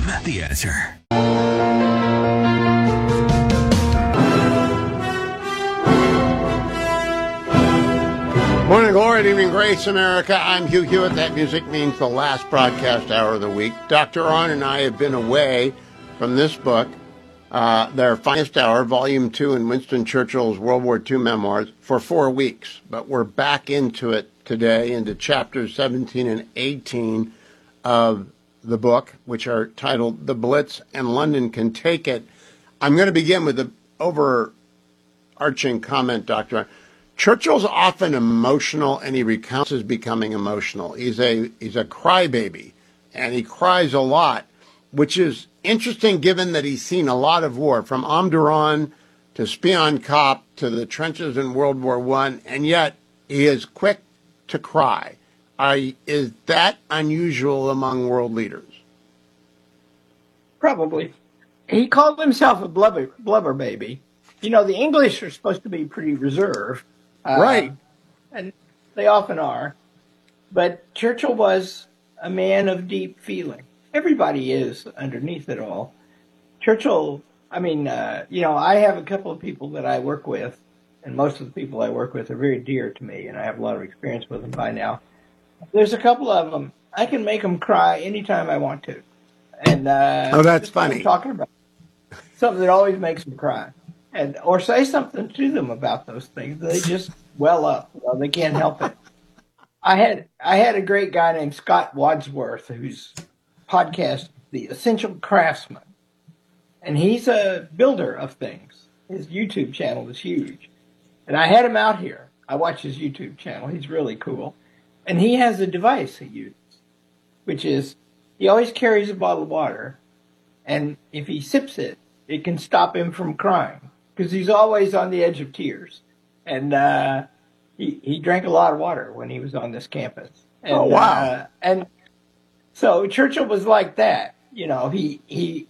The Answer. Morning glory, evening grace, America. I'm Hugh Hewitt. That music means the last broadcast hour of the week. Dr. Arnn and I have been away from this book, their finest hour, Volume 2 in Winston Churchill's World War II memoirs, for 4 weeks. But we're back into it today, into chapters 17 and 18 of the book, which are titled The Blitz and London Can Take It. I'm going to begin with the overarching comment, Dr. Arnn. Churchill's often emotional, and he recounts his becoming emotional. He's a crybaby, and he cries a lot, which is interesting given that he's seen a lot of war, from Omdurman to Spion Kop to the trenches in World War I, and yet he is quick to cry. Is that unusual among world leaders? Probably. He called himself a blubber baby. You know, the English are supposed to be pretty reserved. Right. And they often are. But Churchill was a man of deep feeling. Everybody is underneath it all. Churchill, I have a couple of people that I work with, and most of the people I work with are very dear to me, and I have a lot of experience with them by now. There's a couple of them, I can make them cry anytime I want to. And that's funny. I'm talking about something that always makes them cry. Or say something to them about those things. They just well up. Well, they can't help it. I had a great guy named Scott Wadsworth, whose podcast, The Essential Craftsman, and he's a builder of things. His YouTube channel is huge, and I had him out here. I watch his YouTube channel. He's really cool, and he has a device he uses, which is he always carries a bottle of water, and if he sips it, it can stop him from crying, because he's always on the edge of tears. And he drank a lot of water when he was on this campus. And, oh, wow. And so Churchill was like that. You know, he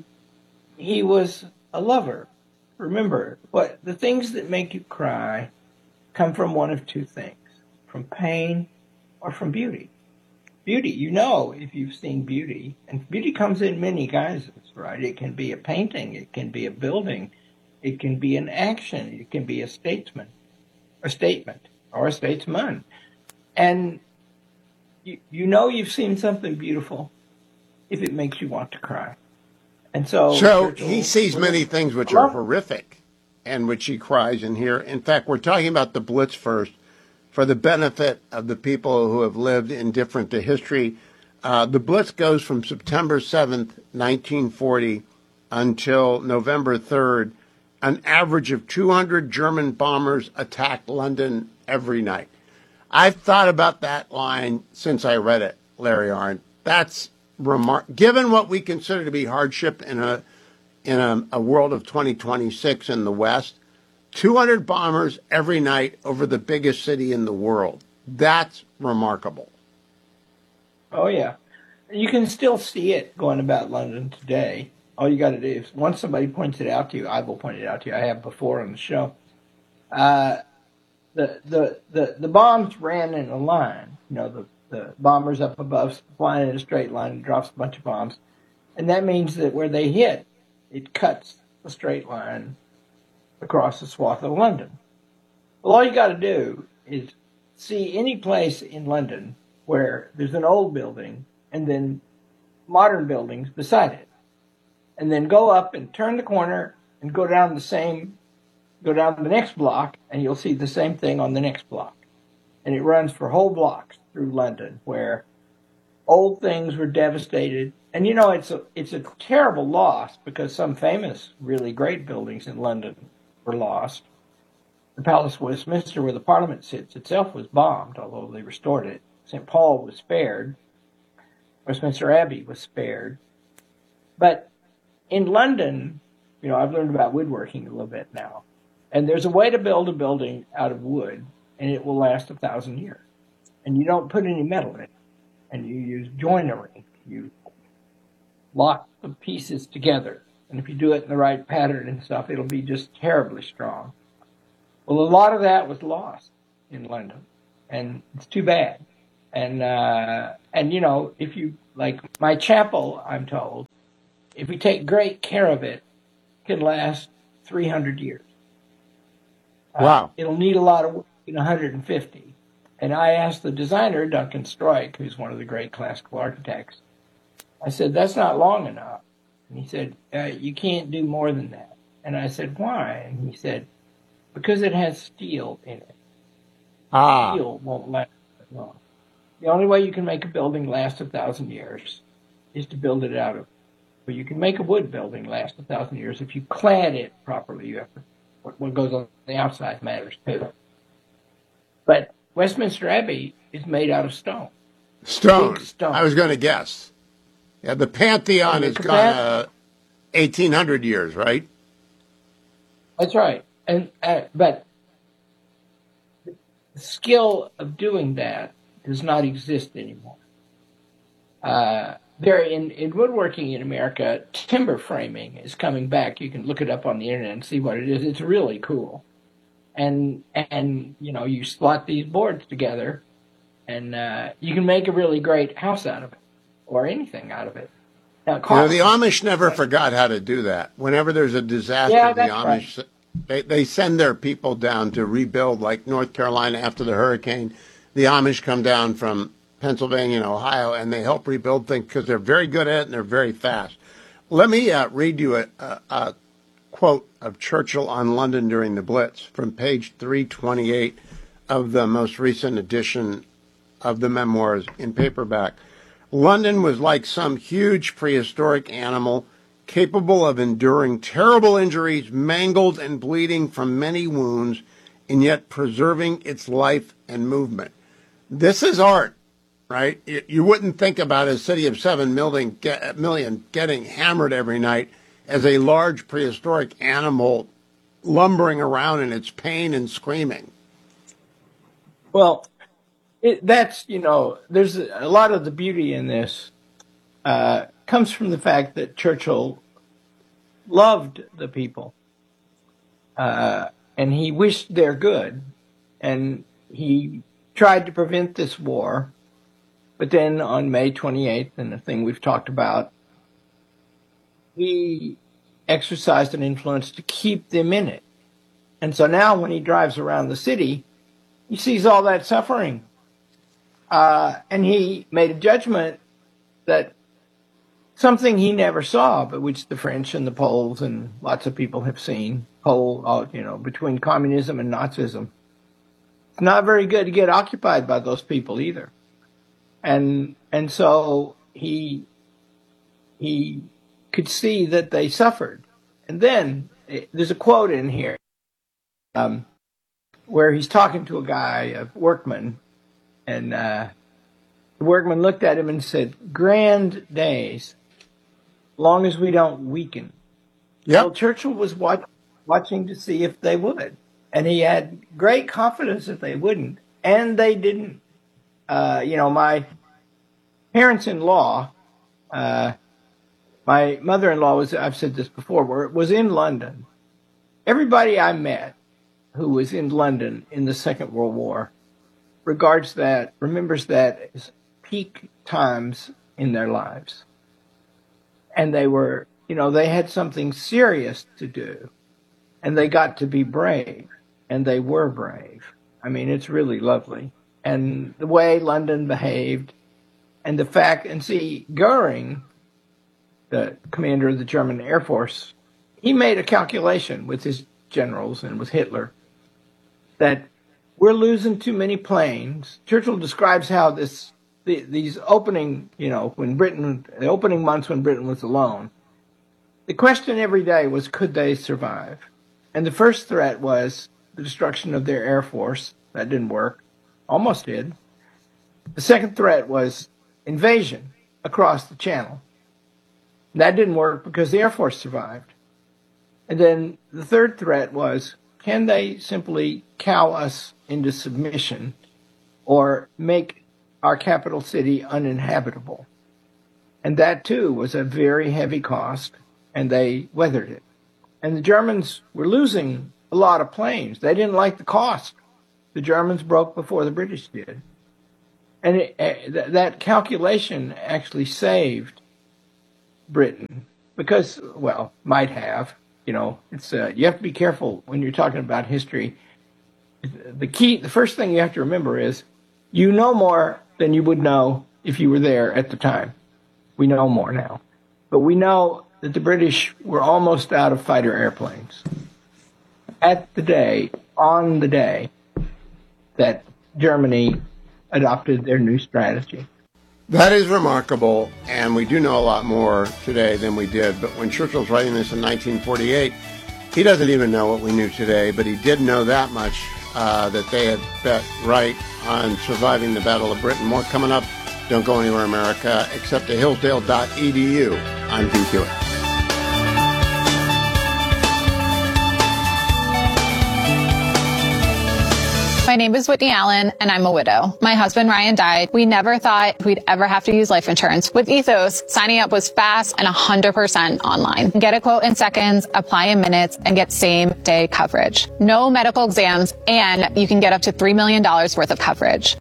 was a lover. Remember, but the things that make you cry come from one of two things, from pain or from beauty. Beauty, you know, if you've seen beauty, and beauty comes in many guises, right? It can be a painting, it can be a building, it can be an action. It can be a statement, or a statesman. And you know you've seen something beautiful if it makes you want to cry. And so he sees many things which are horrific and which he cries in here. In fact, we're talking about the Blitz first for the benefit of the people who have lived indifferent to history. The Blitz goes from September 7th, 1940 until November 3rd. An average of 200 German bombers attacked London every night. I've thought about that line since I read it, Larry Arnn. That's given what we consider to be hardship in a world of 2026 in the West, 200 bombers every night over the biggest city in the world. That's remarkable. Oh, yeah. You can still see it going about London today. All you got to do is, once somebody points it out to you, I will point it out to you. I have before on the show. The bombs ran in a line. You know, the bombers up above flying in a straight line and drops a bunch of bombs. And that means that where they hit, it cuts a straight line across the swath of London. Well, all you got to do is see any place in London where there's an old building and then modern buildings beside it. And then go up and turn the corner and go down the next block, and you'll see the same thing on the next block. And it runs for whole blocks through London where old things were devastated. And, you know, it's a terrible loss because some famous, really great buildings in London were lost. The Palace of Westminster, where the Parliament sits, itself was bombed, although they restored it. St. Paul was spared. Westminster Abbey was spared. But in London, you know, I've learned about woodworking a little bit now. And there's a way to build a building out of wood, and it will last 1,000 years. And you don't put any metal in it. And you use joinery. You lock the pieces together. And if you do it in the right pattern and stuff, it'll be just terribly strong. Well, a lot of that was lost in London. And it's too bad. And you know, if you, like my chapel, I'm told, if we take great care of it, can last 300 years. Wow. It'll need a lot of work in 150. And I asked the designer, Duncan Stroik, who's one of the great classical architects, I said, that's not long enough. And he said, you can't do more than that. And I said, why? And he said, because it has steel in it. Steel won't last that long. The only way you can make a building last 1,000 years is to build it out of. But you can make a wood building last 1,000 years if you clad it properly. You have to, what goes on the outside matters too. But Westminster Abbey is made out of stone. Stone. Stone. I was going to guess. Yeah, the Pantheon has gone 1,800 years, right? That's right. And but the skill of doing that does not exist anymore. There in woodworking in America, timber framing is coming back. You can look it up on the internet and see what it is. It's really cool. And you slot these boards together, and you can make a really great house out of it, or anything out of it. Now, the Amish never forgot how to do that. Whenever there's a disaster, the Amish they send their people down to rebuild, like North Carolina after the hurricane. The Amish come down from Pennsylvania and Ohio, and they help rebuild things because they're very good at it and they're very fast. Let me read you a quote of Churchill on London during the Blitz from page 328 of the most recent edition of the memoirs in paperback. London was like some huge prehistoric animal capable of enduring terrible injuries, mangled and bleeding from many wounds, and yet preserving its life and movement. This is art, right? You wouldn't think about a city of 7 million getting hammered every night as a large prehistoric animal lumbering around in its pain and screaming. Well, there's a lot of the beauty in this comes from the fact that Churchill loved the people, and he wished their good, and he tried to prevent this war. But then on May 28th, and the thing we've talked about, he exercised an influence to keep them in it. And so now when he drives around the city, he sees all that suffering. And he made a judgment that something he never saw, but which the French and the Poles and lots of people have seen, between communism and Nazism. It's not very good to get occupied by those people either. And so he could see that they suffered. And then there's a quote in here where he's talking to a guy, a workman, and the workman looked at him and said, "Grand days, long as we don't weaken." Yep. Well, Churchill was watching to see if they would. And he had great confidence that they wouldn't. And they didn't. My parents-in-law, my mother-in-law I've said this before, was in London. Everybody I met who was in London in the Second World War remembers that as peak times in their lives. And they were, they had something serious to do. And they got to be brave. And they were brave. I mean, it's really lovely. And the way London behaved, and Goering, the commander of the German Air Force, he made a calculation with his generals and with Hitler that we're losing too many planes. Churchill describes how these opening, the opening months when Britain was alone, the question every day was, could they survive? And the first threat was the destruction of their Air Force. That didn't work. Almost did. The second threat was invasion across the Channel. That didn't work because the Air Force survived. And then the third threat was, can they simply cow us into submission or make our capital city uninhabitable? And that, too, was a very heavy cost, and they weathered it. And the Germans were losing a lot of planes. They didn't like the cost. The Germans broke before the British did. And that calculation actually saved Britain because, well, might have. It's you have to be careful when you're talking about history. The first thing you have to remember is you know more than you would know if you were there at the time. We know more now. But we know that the British were almost out of fighter airplanes on the day that Germany adopted their new strategy. That is remarkable, and we do know a lot more today than we did. But when Churchill's writing this in 1948, he doesn't even know what we knew today, but he did know that much, that they had bet right on surviving the Battle of Britain. More coming up. Don't go anywhere, America, except to hillsdale.edu. I'm Pete Hewitt. My name is Whitney Allen, and I'm a widow. My husband, Ryan, died. We never thought we'd ever have to use life insurance. With Ethos, signing up was fast and 100% online. Get a quote in seconds, apply in minutes, and get same-day coverage. No medical exams, and you can get up to $3 million worth of coverage.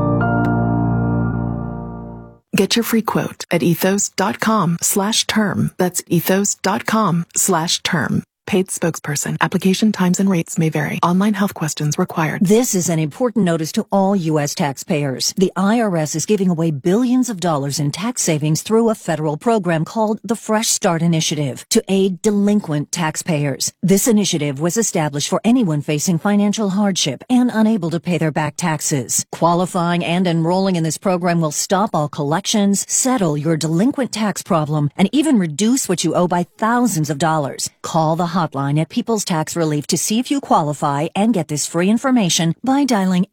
Get your free quote at ethos.com/term. That's ethos.com/term. Paid spokesperson. Application times and rates may vary. Online health questions required. This is an important notice to all U.S. taxpayers. The IRS is giving away billions of dollars in tax savings through a federal program called the Fresh Start Initiative to aid delinquent taxpayers. This initiative was established for anyone facing financial hardship and unable to pay their back taxes. Qualifying and enrolling in this program will stop all collections, settle your delinquent tax problem, and even reduce what you owe by thousands of dollars. Call the hotline at People's Tax Relief to see if you qualify and get this free information by dialing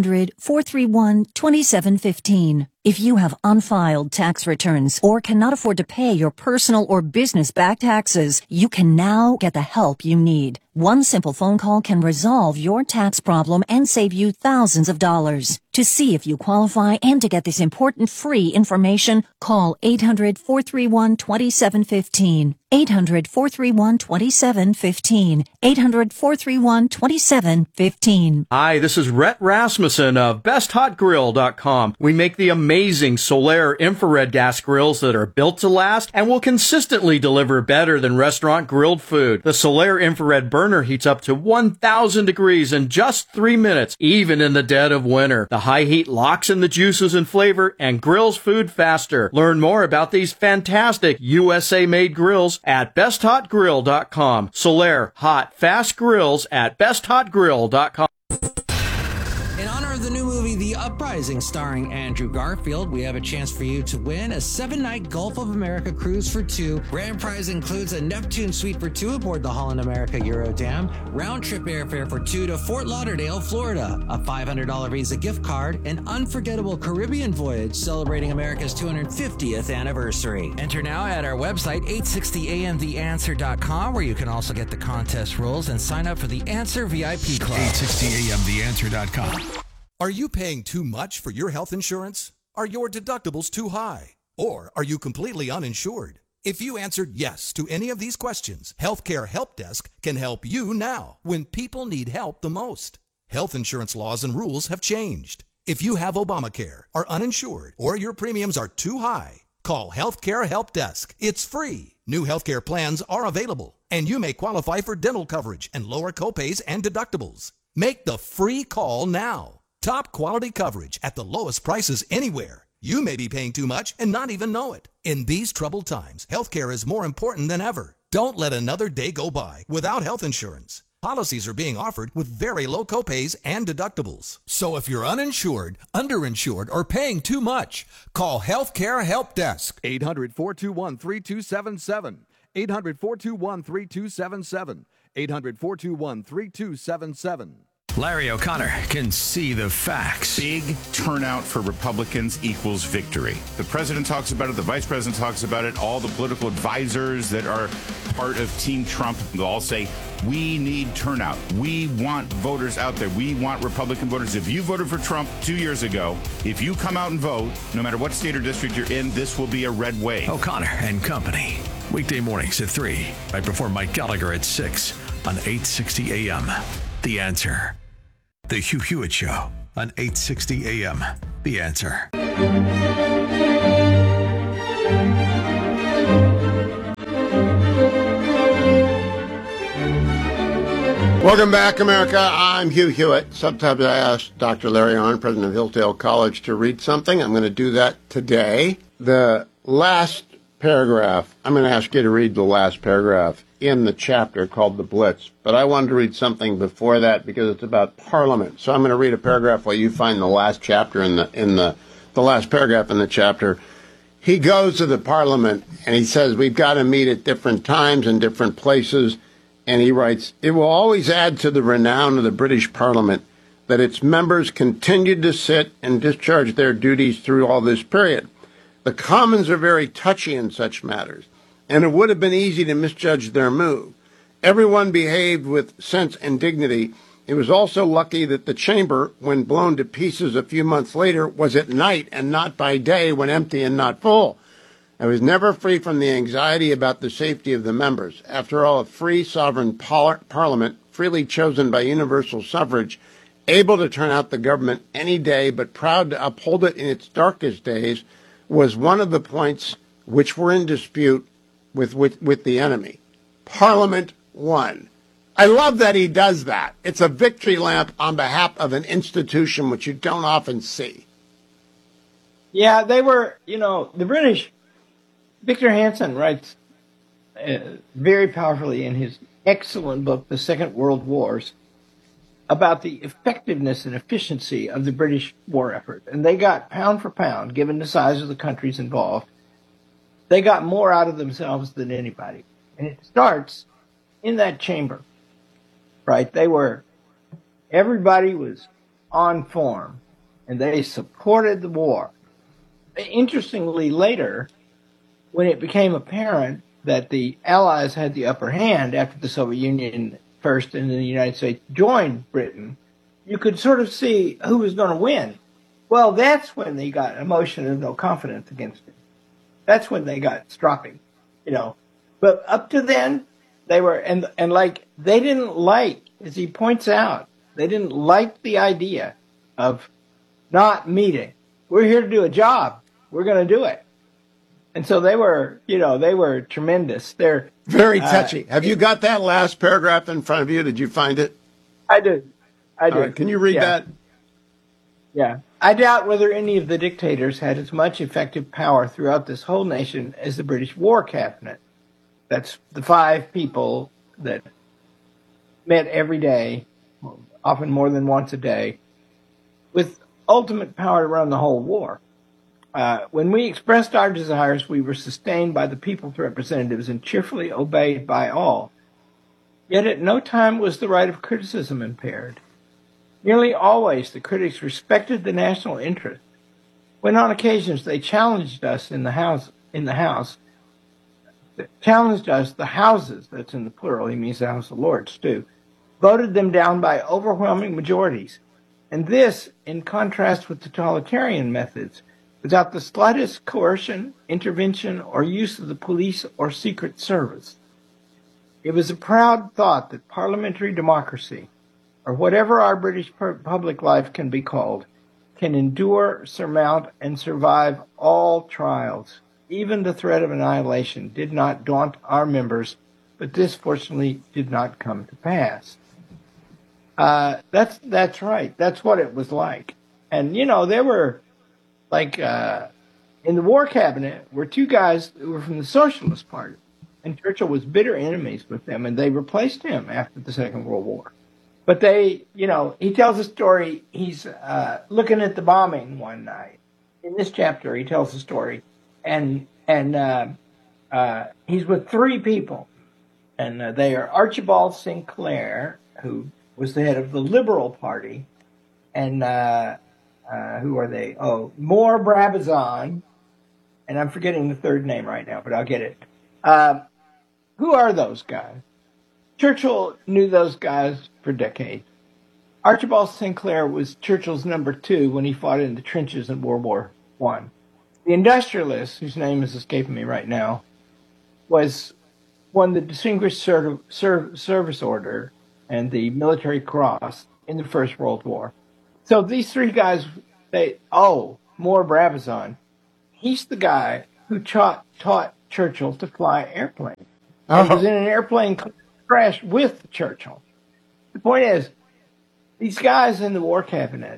800-431-2715. If you have unfiled tax returns or cannot afford to pay your personal or business back taxes, you can now get the help you need. One simple phone call can resolve your tax problem and save you thousands of dollars. To see if you qualify and to get this important free information, call 800-431-2715. 800-431-2715. 800-431-2715. Hi, this is Rhett Rasmussen of BestHotGrill.com. We make the amazing Solaire infrared gas grills that are built to last and will consistently deliver better than restaurant grilled food. The Solaire infrared burner heats up to 1,000 degrees in just 3 minutes, even in the dead of winter. The high heat locks in the juices and flavor and grills food faster. Learn more about these fantastic USA-made grills at BestHotGrill.com. Solaire hot, fast grills at BestHotGrill.com. In honor of the new movie The Uprising starring Andrew Garfield, we have a chance for you to win a 7-night Gulf of America cruise for two. Grand prize includes a Neptune suite for two aboard the Holland America Eurodam, round-trip airfare for two to Fort Lauderdale, Florida, a $500 Visa gift card, an unforgettable Caribbean voyage celebrating America's 250th anniversary. Enter now at our website, 860amtheanswer.com, where you can also get the contest rules and sign up for the Answer VIP Club. 860amtheanswer.com. Are you paying too much for your health insurance? Are your deductibles too high? Or are you completely uninsured? If you answered yes to any of these questions, Healthcare Help Desk can help you now when people need help the most. Health insurance laws and rules have changed. If you have Obamacare, are uninsured, or your premiums are too high, call Healthcare Help Desk. It's free. New healthcare plans are available, and you may qualify for dental coverage and lower copays and deductibles. Make the free call now. Top quality coverage at the lowest prices anywhere. You may be paying too much and not even know it. In these troubled times, healthcare is more important than ever. Don't let another day go by without health insurance. Policies are being offered with very low copays and deductibles. So if you're uninsured, underinsured, or paying too much, call Healthcare Help Desk. 800-421-3277. 800-421-3277. 800-421-3277. Larry O'Connor can see the facts. Big turnout for Republicans equals victory. The president talks about it. The vice president talks about it. All the political advisors that are part of Team Trump, they'll all say, we need turnout. We want voters out there. We want Republican voters. If you voted for Trump 2 years ago, if you come out and vote, no matter what state or district you're in, this will be a red wave. O'Connor and Company. Weekday mornings at 3, right before Mike Gallagher at 6 on 860 AM. The Answer. The Hugh Hewitt Show on 860 AM. The Answer. Welcome back, America. I'm Hugh Hewitt. Sometimes I ask Dr. Larry Arnn, president of Hillsdale College, to read something. I'm going to do that today. The last paragraph, I'm going to ask you to read the last paragraph in the chapter called The Blitz. But I wanted to read something before that because it's about Parliament. So I'm going to read a paragraph while you find the last chapter in the last paragraph in the chapter. He goes to the Parliament and he says, we've got to meet at different times and different places. And he writes, it will always add to the renown of the British Parliament that its members continued to sit and discharge their duties through all this period. The Commons are very touchy in such matters, and it would have been easy to misjudge their move. Everyone behaved with sense and dignity. It was also lucky that the chamber, when blown to pieces a few months later, was at night and not by day when empty and not full. I was never free from the anxiety about the safety of the members. After all, a free, sovereign parliament, freely chosen by universal suffrage, able to turn out the government any day, but proud to uphold it in its darkest days, was one of the points which were in dispute with the enemy. Parliament won. I love that he does that. It's a victory lamp on behalf of an institution which you don't often see. Yeah, they were, the British. Victor Hansen writes very powerfully in his excellent book, The Second World Wars, about the effectiveness and efficiency of the British war effort. And they got, pound for pound, given the size of the countries involved, they got more out of themselves than anybody. And it starts in that chamber, right? Everybody was on form, and they supported the war. Interestingly, later, when it became apparent that the Allies had the upper hand after the Soviet Union first and then the United States joined Britain, you could sort of see who was going to win. Well, that's when they got a motion of no confidence against it. That's when they got stropping, But up to then, they were, and they didn't like, as he points out, they didn't like the idea of not meeting. We're here to do a job. We're going to do it. And so they were tremendous. They're very touchy. Have you got that last paragraph in front of you? Did you find it? I do. All right, can you read that? Yeah. I doubt whether any of the dictators had as much effective power throughout this whole nation as the British War Cabinet. That's the 5 people that met every day, often more than once a day, with ultimate power to run the whole war. When we expressed our desires, we were sustained by the people's representatives and cheerfully obeyed by all. Yet at no time was the right of criticism impaired. Nearly always the critics respected the national interest. When on occasions they challenged us the houses, that's in the plural, he means the House of Lords too, voted them down by overwhelming majorities. And this, in contrast with totalitarian methods, without the slightest coercion, intervention, or use of the police or secret service. It was a proud thought that parliamentary democracy, or whatever our British public life can be called, can endure, surmount, and survive all trials. Even the threat of annihilation did not daunt our members, but this fortunately did not come to pass. That's right. That's what it was like. And, there were, in the War Cabinet were 2 guys who were from the Socialist Party, and Churchill was bitter enemies with them, and they replaced him after the Second World War. But he tells a story. He's looking at the bombing one night. In this chapter, he tells a story, and he's with 3 people, and they are Archibald Sinclair, who was the head of the Liberal Party, and who are they? Oh, Moore Brabazon, and I'm forgetting the third name right now, but I'll get it. Who are those guys? Churchill knew those guys for decades. Archibald Sinclair was Churchill's number 2 when he fought in the trenches in World War I. The industrialist, whose name is escaping me right now, won the Distinguished Service Order and the Military Cross in the First World War. So these 3 guys, Moore Brabazon, he's the guy who taught Churchill to fly airplanes. He was in an airplane crash with Churchill. the point is, these guys in the war cabinet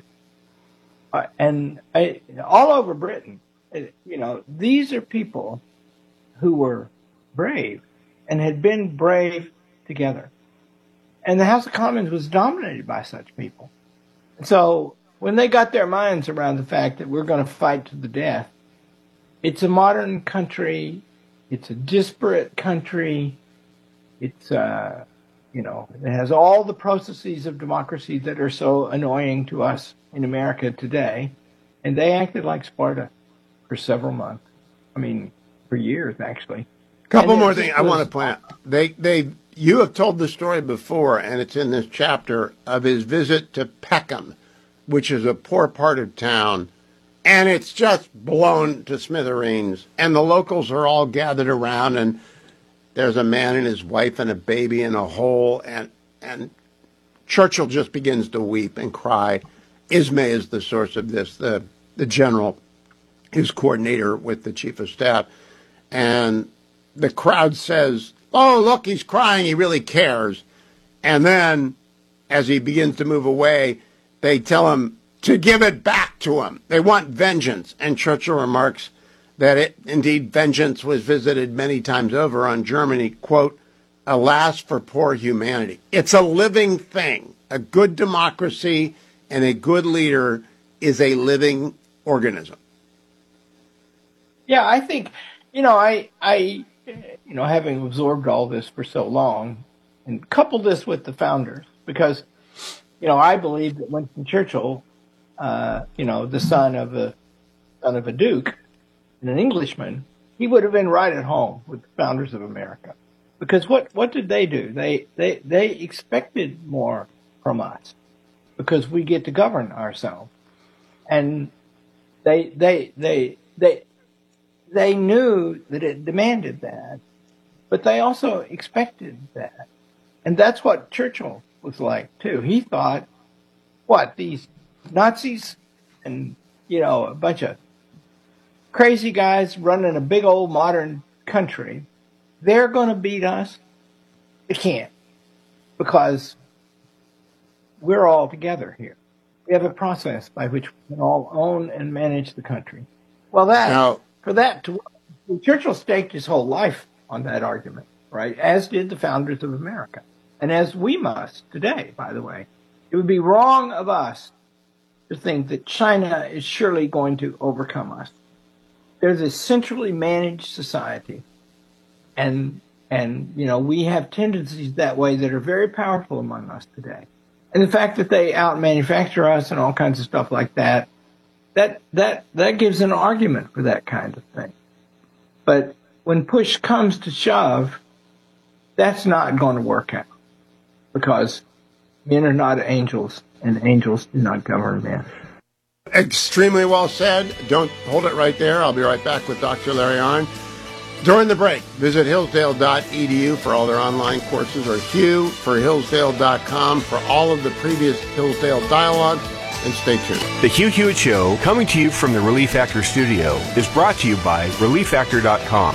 all over Britain, these are people who were brave and had been brave together. And the House of Commons was dominated by such people. So when they got their minds around the fact that we're going to fight to the death, it's a modern country, it's a disparate country, it's, it has all the processes of democracy that are so annoying to us in America today. And they acted like Sparta for several months. I mean, for years, actually. Couple more things I want to point out. You have told the story before, and it's in this chapter, of his visit to Peckham, which is a poor part of town, and it's just blown to smithereens. And the locals are all gathered around, and there's a man and his wife and a baby in a hole, and Churchill just begins to weep and cry. Ismay is the source of this, the general, his coordinator with the chief of staff. And the crowd says, "Oh, look, he's crying. He really cares." And then, as he begins to move away, they tell him to give it back to him. They want vengeance. And Churchill remarks that indeed vengeance was visited many times over on Germany, quote, "Alas for poor humanity." It's a living thing. A good democracy and a good leader is a living organism. Yeah, I think, having absorbed all this for so long, and couple this with the founders, because, I believe that Winston Churchill, the son of a duke and an Englishman, he would have been right at home with the founders of America. Because what did they do? They expected more from us because we get to govern ourselves, and they knew that it demanded that, but they also expected that. And that's what Churchill was like, too. He thought, these Nazis and, a bunch of crazy guys running a big old modern country, they're going to beat us? They can't, because we're all together here. We have a process by which we can all own and manage the country. Well, Churchill staked his whole life on that argument, right? As did the founders of America. And as we must today, by the way. It would be wrong of us to think that China is surely going to overcome us. There's a centrally managed society. And we have tendencies that way that are very powerful among us today. And the fact that they out-manufacture us and all kinds of stuff like that gives an argument for that kind of thing. But when push comes to shove, that's not going to work out, because men are not angels, and angels do not govern men. Extremely well said. Don't hold it right there. I'll be right back with Dr. Larry Arnn. During the break, visit hillsdale.edu for all their online courses, or Hugh for hillsdale.com for all of the previous Hillsdale dialogues, and stay tuned. The Hugh Hewitt Show, coming to you from the Relief Factor studio, is brought to you by ReliefFactor.com.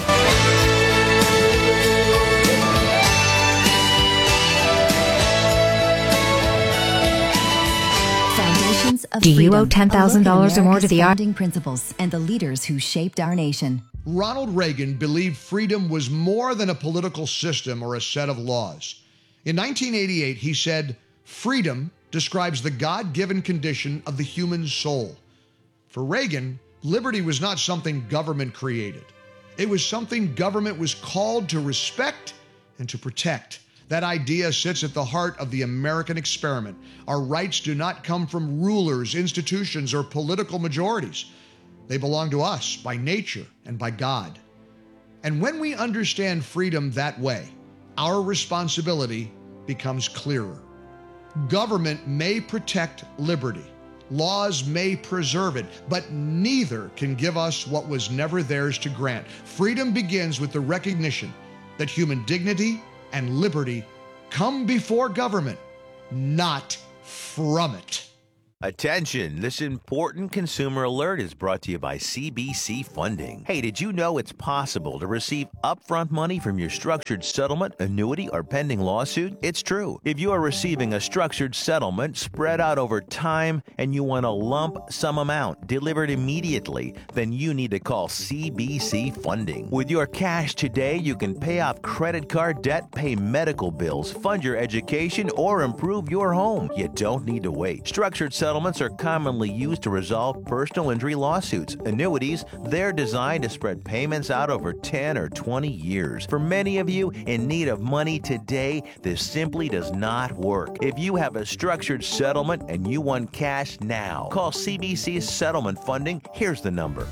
Do you owe $10,000 or more to the founding principles and the leaders who shaped our nation? Ronald Reagan believed freedom was more than a political system or a set of laws. In 1988, he said, "Freedom describes the God-given condition of the human soul." For Reagan, liberty was not something government created. It was something government was called to respect and to protect. That idea sits at the heart of the American experiment. Our rights do not come from rulers, institutions, or political majorities. They belong to us by nature and by God. And when we understand freedom that way, our responsibility becomes clearer. Government may protect liberty. Laws may preserve it, but neither can give us what was never theirs to grant. Freedom begins with the recognition that human dignity and liberty come before government, not from it. Attention, this important consumer alert is brought to you by CBC Funding. Hey, did you know it's possible to receive upfront money from your structured settlement, annuity, or pending lawsuit? It's true. If you are receiving a structured settlement spread out over time and you want a lump sum amount delivered immediately, then you need to call CBC Funding. With your cash today, you can pay off credit card debt, pay medical bills, fund your education, or improve your home. You don't need to wait. Structured settlements are commonly used to resolve personal injury lawsuits. Annuities, they're designed to spread payments out over 10 or 20 years. For many of you in need of money today, this simply does not work. If you have a structured settlement and you want cash now, call CBC's Settlement Funding. Here's the number.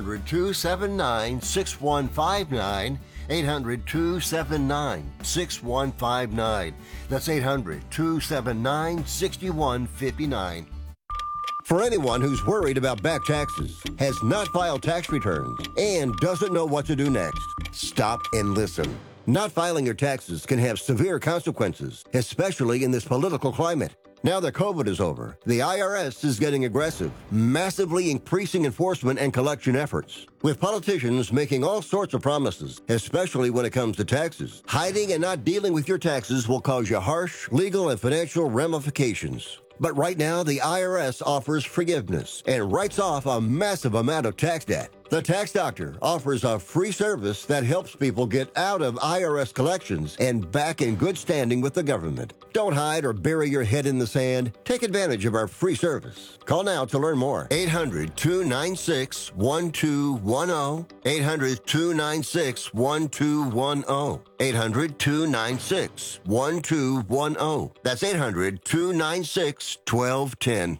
800-279-6159. 800-279-6159. That's 800-279-6159. For anyone who's worried about back taxes, has not filed tax returns, and doesn't know what to do next, stop and listen. Not filing your taxes can have severe consequences, especially in this political climate. Now that COVID is over, the IRS is getting aggressive, massively increasing enforcement and collection efforts. With politicians making all sorts of promises, especially when it comes to taxes, hiding and not dealing with your taxes will cause you harsh legal and financial ramifications. But right now, the IRS offers forgiveness and writes off a massive amount of tax debt. The Tax Doctor offers a free service that helps people get out of IRS collections and back in good standing with the government. Don't hide or bury your head in the sand. Take advantage of our free service. Call now to learn more. 800-296-1210. 800-296-1210. 800-296-1210. That's 800-296-1210.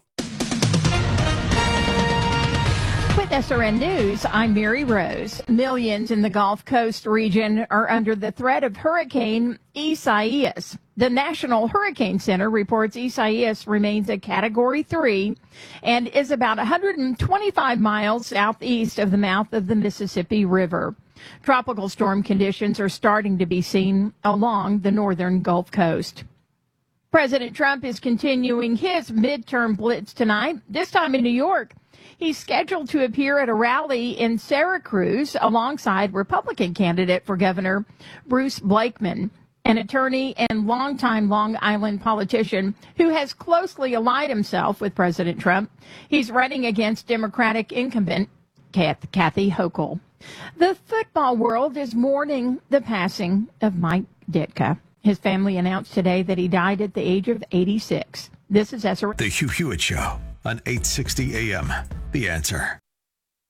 With SRN News, I'm Mary Rose. Millions in the Gulf Coast region are under the threat of Hurricane Isaias. The National Hurricane Center reports Isaias remains a Category 3 and is about 125 miles southeast of the mouth of the Mississippi River. Tropical storm conditions are starting to be seen along the northern Gulf Coast. President Trump is continuing his midterm blitz tonight, this time in New York. He's scheduled to appear at a rally in Syracuse alongside Republican candidate for governor Bruce Blakeman, an attorney and longtime Long Island politician who has closely allied himself with President Trump. He's running against Democratic incumbent Kathy Hochul. The football world is mourning the passing of Mike Ditka. His family announced today that he died at the age of 86. This is SRN. The Hugh Hewitt Show on 860 AM. The Answer.